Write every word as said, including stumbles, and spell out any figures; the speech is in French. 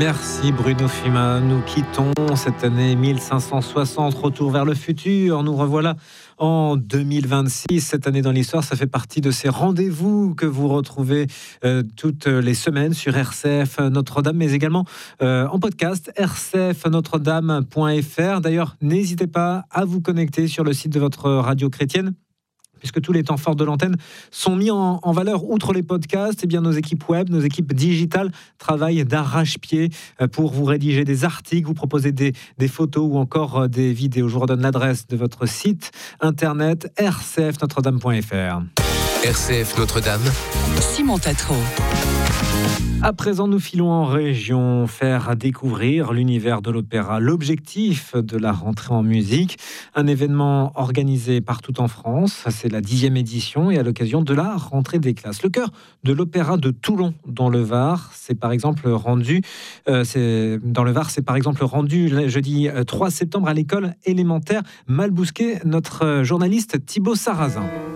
Merci Bruno Fima. Nous quittons cette année mille cinq cent soixante, retour vers le futur. Nous revoilà en deux mille vingt-six. Cette année dans l'histoire, ça fait partie de ces rendez-vous que vous retrouvez euh, toutes les semaines sur R C F Notre-Dame, mais également euh, en podcast r c f notre dame point f r. D'ailleurs, n'hésitez pas à vous connecter sur le site de votre radio chrétienne, puisque tous les temps forts de l'antenne sont mis en, en valeur. Outre les podcasts, eh bien, nos équipes web, nos équipes digitales travaillent d'arrache-pied pour vous rédiger des articles, vous proposer des, des photos ou encore des vidéos. Je vous redonne l'adresse de votre site internet r c f notre dame point f r. R C F Notre-Dame, Simon Tatro. À présent, nous filons en région, faire découvrir l'univers de l'opéra. L'objectif de la rentrée en musique, un événement organisé partout en France. C'est la dixième édition et à l'occasion de la rentrée des classes. Le chœur de l'opéra de Toulon, dans le Var, c'est par exemple rendu, euh, c'est, dans le Var, c'est par exemple rendu jeudi trois septembre à l'école élémentaire Malbousquet. Notre journaliste Thibaut Sarrazin.